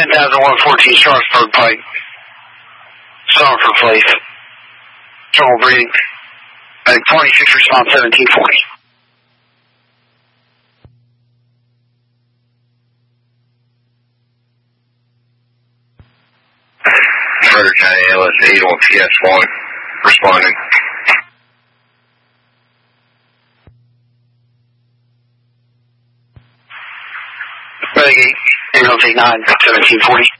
10,114 Sharpsburg Pike. Sonford Place. Trouble breathing. 26 response 1740. Frederick County ALS 81 PS1 responding. Renegade, 809, 1740.